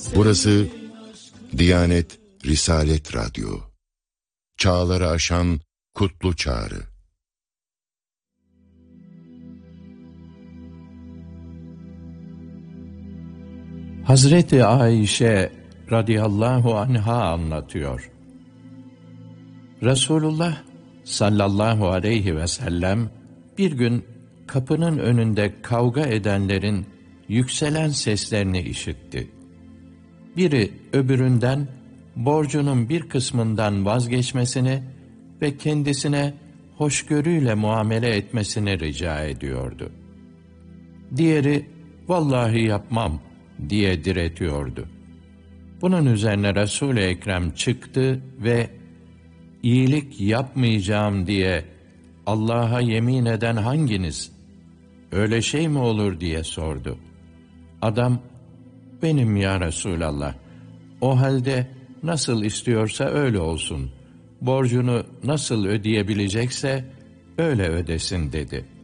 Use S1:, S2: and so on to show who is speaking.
S1: Burası Diyanet Risalet Radyo. Çağları aşan kutlu çağrı.
S2: Hazreti Ayşe radıyallahu anha anlatıyor. Resulullah sallallahu aleyhi ve sellem bir gün kapının önünde kavga edenlerin yükselen seslerini işitti. Biri öbüründen borcunun bir kısmından vazgeçmesini ve kendisine hoşgörüyle muamele etmesini rica ediyordu. Diğeri, vallahi yapmam diye diretiyordu. Bunun üzerine Resul-i Ekrem çıktı ve iyilik yapmayacağım diye Allah'a yemin eden hanginiz? Öyle şey mi olur diye sordu. Adam, benim ya Resulallah. O halde nasıl istiyorsa öyle olsun. Borcunu nasıl ödeyebilecekse öyle ödesin dedi.